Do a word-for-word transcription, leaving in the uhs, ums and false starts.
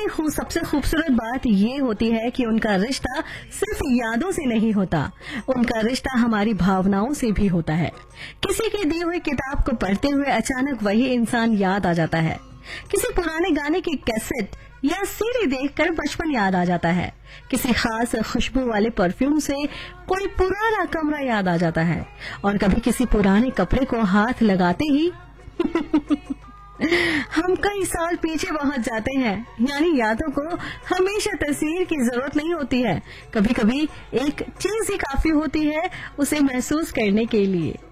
खूब सबसे खूबसूरत बात ये होती है कि उनका रिश्ता सिर्फ यादों से नहीं होता, उनका रिश्ता हमारी भावनाओं से भी होता है। किसी की दी हुई किताब को पढ़ते हुए अचानक वही इंसान याद आ जाता है, किसी पुराने गाने की कैसेट या सीडी देखकर बचपन याद आ जाता है, किसी खास खुशबू वाले परफ्यूम से कोई पुराना कमरा याद आ जाता है, और कभी किसी पुराने कपड़े को हाथ लगाते ही हम कई साल पीछे पहुंच जाते हैं। यानी यादों को हमेशा तस्वीर की जरूरत नहीं होती है, कभी कभी एक चीज ही काफी होती है उसे महसूस करने के लिए।